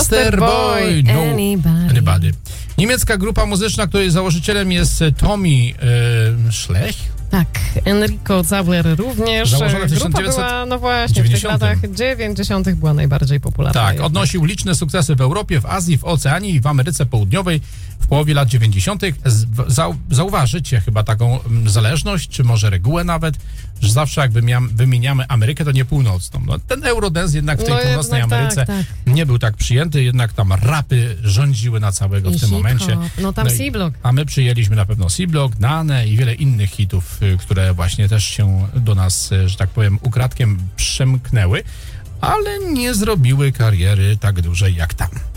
Masterboy, No Anybody. Niemiecka grupa muzyczna, której założycielem jest Tommy Schleich. Tak, Enrico Zabler również. Założona w Grupa 1990. była, no właśnie, w tych latach 90. była najbardziej popularna. Tak, jednak. odnosił liczne sukcesy w Europie, w Azji, w Oceanii i w Ameryce Południowej w połowie lat 90. Zauważycie chyba taką zależność, czy może regułę nawet, że zawsze jak wymieniamy Amerykę, to nie północną. No, ten Eurodance jednak w tej północnej Ameryce nie był tak przyjęty, jednak tam rapy rządziły na całego w tym momencie. No tam C-Block. A my przyjęliśmy na pewno C-Block, Nane i wiele innych hitów, które właśnie też się do nas, że tak powiem, ukradkiem przemknęły, ale nie zrobiły kariery tak dużej jak tam.